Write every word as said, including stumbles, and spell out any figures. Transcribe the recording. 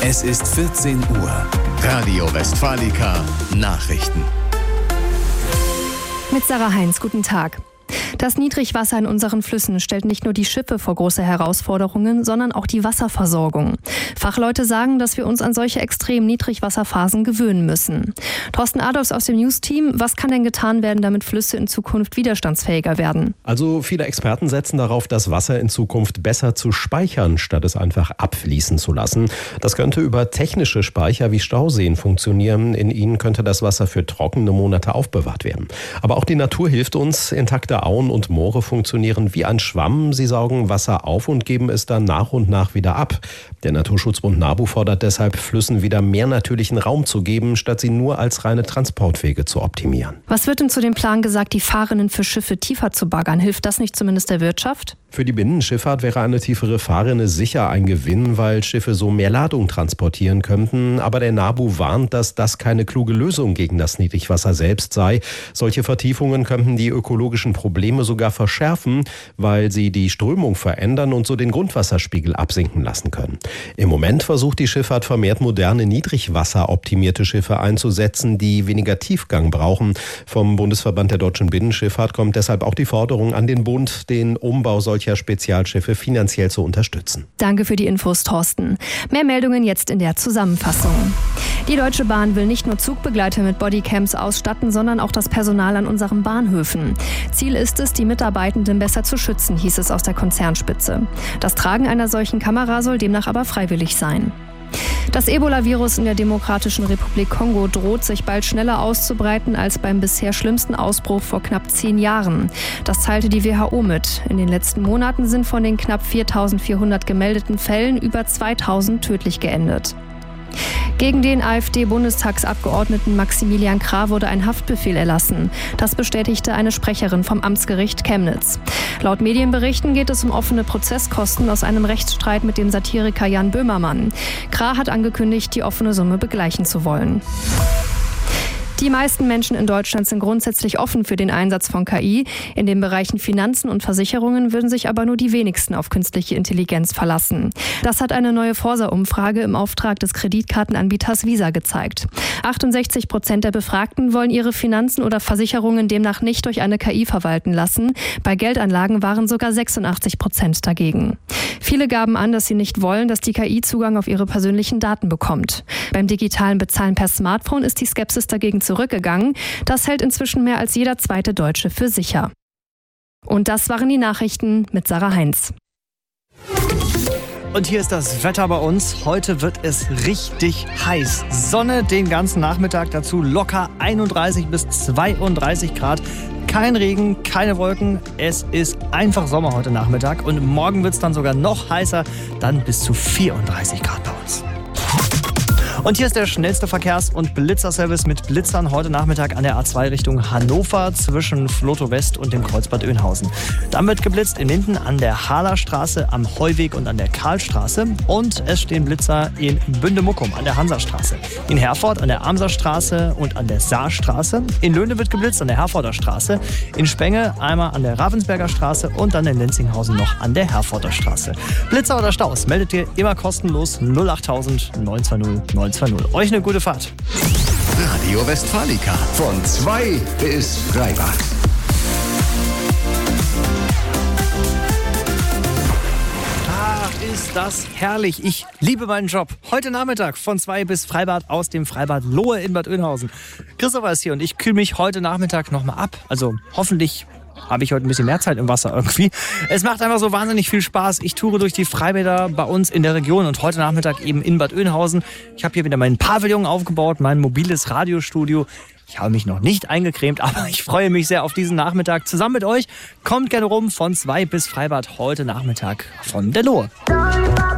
Es ist vierzehn Uhr. Radio Westfalica Nachrichten. Mit Sarah Heinz, guten Tag. Das Niedrigwasser in unseren Flüssen stellt nicht nur die Schiffe vor große Herausforderungen, sondern auch die Wasserversorgung. Fachleute sagen, dass wir uns an solche extremen Niedrigwasserphasen gewöhnen müssen. Thorsten Adolfs aus dem News-Team, was kann denn getan werden, damit Flüsse in Zukunft widerstandsfähiger werden? Also viele Experten setzen darauf, das Wasser in Zukunft besser zu speichern, statt es einfach abfließen zu lassen. Das könnte über technische Speicher wie Stauseen funktionieren. In ihnen könnte das Wasser für trockene Monate aufbewahrt werden. Aber auch die Natur hilft uns. Intakte Auen und Moore funktionieren wie ein Schwamm. Sie saugen Wasser auf und geben es dann nach und nach wieder ab. Der Naturschutzbund NABU fordert deshalb, Flüssen wieder mehr natürlichen Raum zu geben, statt sie nur als reine Transportwege zu optimieren. Was wird denn zu dem Plan gesagt, die Fahrrinnen für Schiffe tiefer zu baggern? Hilft das nicht zumindest der Wirtschaft? Für die Binnenschifffahrt wäre eine tiefere Fahrrinne sicher ein Gewinn, weil Schiffe so mehr Ladung transportieren könnten. Aber der NABU warnt, dass das keine kluge Lösung gegen das Niedrigwasser selbst sei. Solche Vertiefungen könnten die ökologischen Probleme sogar verschärfen, weil sie die Strömung verändern und so den Grundwasserspiegel absinken lassen können. Im Moment versucht die Schifffahrt vermehrt moderne, niedrigwasseroptimierte Schiffe einzusetzen, die weniger Tiefgang brauchen. Vom Bundesverband der deutschen Binnenschifffahrt kommt deshalb auch die Forderung an den Bund, den Umbau solcher Spezialschiffe finanziell zu unterstützen. Danke für die Infos, Thorsten. Mehr Meldungen jetzt in der Zusammenfassung. Die Deutsche Bahn will nicht nur Zugbegleiter mit Bodycams ausstatten, sondern auch das Personal an unseren Bahnhöfen. Ziel ist es, die Mitarbeitenden besser zu schützen, hieß es aus der Konzernspitze. Das Tragen einer solchen Kamera soll demnach aber freiwillig sein. Das Ebola-Virus in der Demokratischen Republik Kongo droht sich bald schneller auszubreiten als beim bisher schlimmsten Ausbruch vor knapp zehn Jahren. Das teilte die W H O mit. In den letzten Monaten sind von den knapp viertausendvierhundert gemeldeten Fällen über zweitausend tödlich geendet. Gegen den AfD-Bundestagsabgeordneten Maximilian Krah wurde ein Haftbefehl erlassen. Das bestätigte eine Sprecherin vom Amtsgericht Chemnitz. Laut Medienberichten geht es um offene Prozesskosten aus einem Rechtsstreit mit dem Satiriker Jan Böhmermann. Krah hat angekündigt, die offene Summe begleichen zu wollen. Die meisten Menschen in Deutschland sind grundsätzlich offen für den Einsatz von K I. In den Bereichen Finanzen und Versicherungen würden sich aber nur die wenigsten auf künstliche Intelligenz verlassen. Das hat eine neue Forsa-Umfrage im Auftrag des Kreditkartenanbieters Visa gezeigt. achtundsechzig Prozent der Befragten wollen ihre Finanzen oder Versicherungen demnach nicht durch eine K I verwalten lassen. Bei Geldanlagen waren sogar sechsundachtzig Prozent dagegen. Viele gaben an, dass sie nicht wollen, dass die K I Zugang auf ihre persönlichen Daten bekommt. Beim digitalen Bezahlen per Smartphone ist die Skepsis dagegen zurückgegangen. Das hält inzwischen mehr als jeder zweite Deutsche für sicher. Und das waren die Nachrichten mit Sarah Heinz. Und hier ist das Wetter bei uns. Heute wird es richtig heiß. Sonne den ganzen Nachmittag, dazu locker einunddreißig bis zweiunddreißig Grad. Kein Regen, keine Wolken. Es ist einfach Sommer heute Nachmittag. Und morgen wird es dann sogar noch heißer, dann bis zu vierunddreißig Grad bei uns. Und hier ist der schnellste Verkehrs- und Blitzerservice mit Blitzern heute Nachmittag an der A zwei Richtung Hannover zwischen Flotow West und dem Kreuzbad Oeynhausen. Dann wird geblitzt in Linden an der Hahlerstraße, am Heuweg und an der Karlstraße. Und es stehen Blitzer in Bünde-Muckum an der Hansastraße. In Herford an der Amserstraße und an der Saarstraße. In Löhne wird geblitzt an der Herforder Straße. In Spenge einmal an der Ravensberger Straße und dann in Lenzinghausen noch an der Herforder Straße. Blitzer oder Staus meldet ihr immer kostenlos null achttausend neun zwei null neun zwei null. Euch eine gute Fahrt. Radio Westfalica von zwei bis Freibad. Ach, ist das herrlich. Ich liebe meinen Job. Heute Nachmittag von zwei bis Freibad aus dem Freibad Lohe in Bad Oeynhausen. Christopher ist hier und ich kühle mich heute Nachmittag nochmal ab. Also hoffentlich habe ich heute ein bisschen mehr Zeit im Wasser irgendwie. Es macht einfach so wahnsinnig viel Spaß. Ich toure durch die Freibäder bei uns in der Region und heute Nachmittag eben in Bad Oeynhausen. Ich habe hier wieder meinen Pavillon aufgebaut, mein mobiles Radiostudio. Ich habe mich noch nicht eingecremt, aber ich freue mich sehr auf diesen Nachmittag zusammen mit euch. Kommt gerne rum von zwei bis Freibad heute Nachmittag von der Lohe.